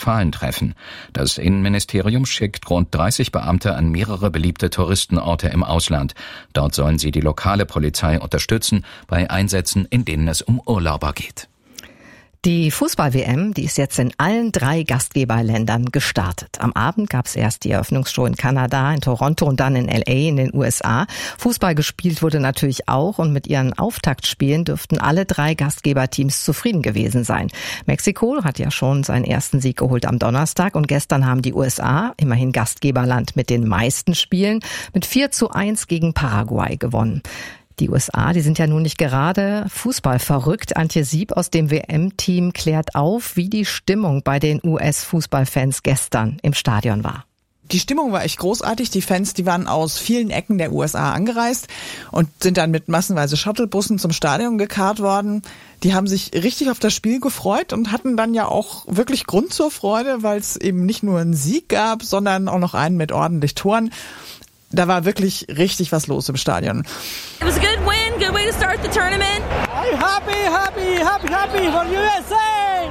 Nordrhein-Westfalen treffen. Das Innenministerium schickt rund 30 Beamte an mehrere beliebte Touristenorte im Ausland. Dort sollen sie die lokale Polizei unterstützen bei Einsätzen, in denen es um Urlauber geht. Die Fußball-WM, die ist jetzt in allen 3 Gastgeberländern gestartet. Am Abend gab es erst die Eröffnungsshow in Kanada, in Toronto und dann in LA in den USA. Fußball gespielt wurde natürlich auch und mit ihren Auftaktspielen dürften alle 3 Gastgeberteams zufrieden gewesen sein. Mexiko hat ja schon seinen ersten Sieg geholt am Donnerstag und gestern haben die USA, immerhin Gastgeberland mit den meisten Spielen, mit 4:1 gegen Paraguay gewonnen. Die USA, die sind ja nun nicht gerade Fußball verrückt. Antje Sieb aus dem WM-Team klärt auf, wie die Stimmung bei den US-Fußballfans gestern im Stadion war. Die Stimmung war echt großartig. Die Fans, die waren aus vielen Ecken der USA angereist und sind dann mit massenweise Shuttlebussen zum Stadion gekarrt worden. Die haben sich richtig auf das Spiel gefreut und hatten dann ja auch wirklich Grund zur Freude, weil es eben nicht nur einen Sieg gab, sondern auch noch einen mit ordentlich Toren. Da war wirklich richtig was los im Stadion. It was a good win, good way to start the tournament. I'm happy for USA!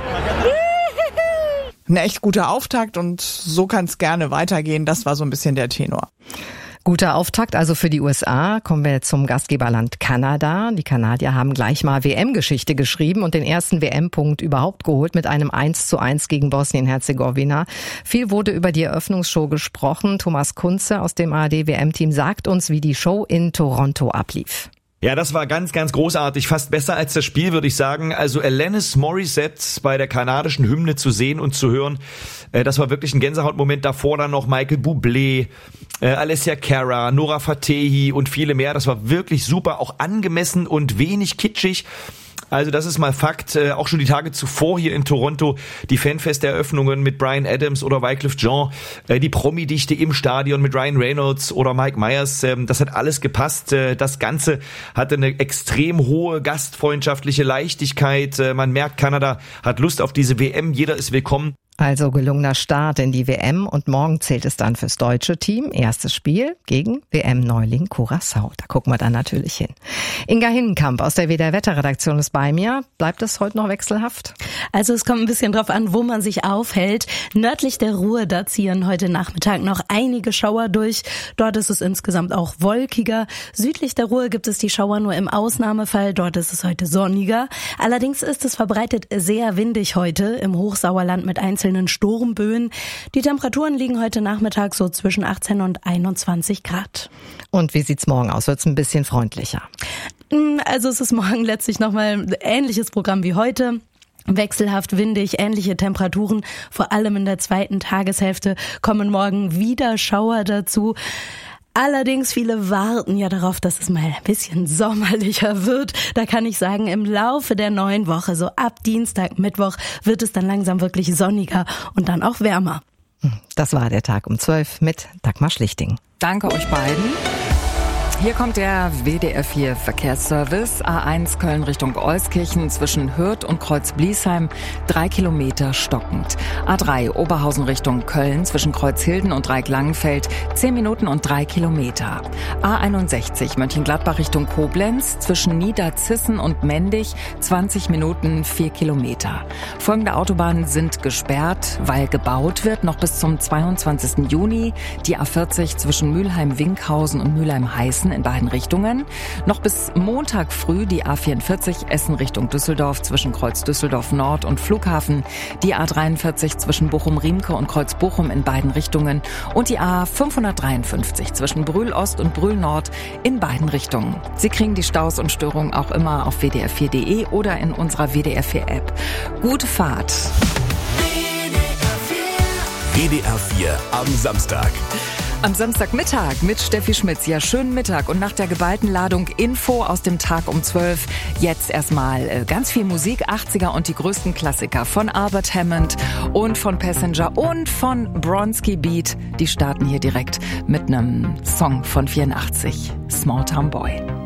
Ein echt guter Auftakt und so kann es gerne weitergehen. Das war so ein bisschen der Tenor. Guter Auftakt also für die USA. Kommen wir zum Gastgeberland Kanada. Die Kanadier haben gleich mal WM-Geschichte geschrieben und den ersten WM-Punkt überhaupt geholt mit einem 1:1 gegen Bosnien-Herzegowina. Viel wurde über die Eröffnungsshow gesprochen. Thomas Kunze aus dem ARD-WM-Team sagt uns, wie die Show in Toronto ablief. Ja, das war ganz, ganz großartig. Fast besser als das Spiel, würde ich sagen. Also Alanis Morissette bei der kanadischen Hymne zu sehen und zu hören, das war wirklich ein Gänsehautmoment. Davor dann noch Michael Bublé, Alessia Cara, Nora Fatehi und viele mehr. Das war wirklich super, auch angemessen und wenig kitschig. Also das ist mal Fakt. Auch schon die Tage zuvor hier in Toronto die Fanfest-Eröffnungen mit Bryan Adams oder Wyclef Jean, die Promi-Dichte im Stadion mit Ryan Reynolds oder Mike Myers, das hat alles gepasst. Das Ganze hatte eine extrem hohe gastfreundschaftliche Leichtigkeit. Man merkt, Kanada hat Lust auf diese WM, jeder ist willkommen. Also gelungener Start in die WM und morgen zählt es dann fürs deutsche Team. Erstes Spiel gegen WM-Neuling Curaçao. Da gucken wir dann natürlich hin. Inga Hinnenkamp aus der WDR-Wetterredaktion ist bei mir. Bleibt es heute noch wechselhaft? Also es kommt ein bisschen drauf an, wo man sich aufhält. Nördlich der Ruhr, da ziehen heute Nachmittag noch einige Schauer durch. Dort ist es insgesamt auch wolkiger. Südlich der Ruhr gibt es die Schauer nur im Ausnahmefall. Dort ist es heute sonniger. Allerdings ist es verbreitet sehr windig heute im Hochsauerland mit einzelnen Sturmböen. Die Temperaturen liegen heute Nachmittag so zwischen 18 und 21 Grad. Und wie sieht's morgen aus? Wird's ein bisschen freundlicher? Also es ist morgen letztlich nochmal ein ähnliches Programm wie heute. Wechselhaft windig, ähnliche Temperaturen. Vor allem in der zweiten Tageshälfte kommen morgen wieder Schauer dazu. Allerdings viele warten ja darauf, dass es mal ein bisschen sommerlicher wird. Da kann ich sagen, im Laufe der neuen Woche, so ab Dienstag, Mittwoch, wird es dann langsam wirklich sonniger und dann auch wärmer. Das war der Tag um 12 mit Dagmar Schlichting. Danke euch beiden. Hier kommt der WDR 4 Verkehrsservice. A1 Köln Richtung Euskirchen zwischen Hürth und Kreuz-Bliesheim 3 Kilometer stockend. A3 Oberhausen Richtung Köln zwischen Kreuzhilden und Dreieck-Langenfeld 10 Minuten und 3 Kilometer. A61 Mönchengladbach Richtung Koblenz zwischen Niederzissen und Mendig 20 Minuten 4 Kilometer. Folgende Autobahnen sind gesperrt, weil gebaut wird, noch bis zum 22. Juni. Die A40 zwischen Mülheim-Winkhausen und Mülheim-Heißen in beiden Richtungen. Noch bis Montag früh die A44 Essen Richtung Düsseldorf zwischen Kreuz Düsseldorf Nord und Flughafen. Die A43 zwischen Bochum-Riemke und Kreuz Bochum in beiden Richtungen. Und die A553 zwischen Brühl Ost und Brühl Nord in beiden Richtungen. Sie kriegen die Staus und Störungen auch immer auf wdr4.de oder in unserer WDR4 App. Gute Fahrt. WDR 4 am Samstag. Am Samstagmittag mit Steffi Schmitz. Ja, schönen Mittag und nach der geballten Ladung Info aus dem Tag um 12. Jetzt erstmal ganz viel Musik, 80er und die größten Klassiker von Albert Hammond und von Passenger und von Bronski Beat. Die starten hier direkt mit einem Song von 84, Small Town Boy.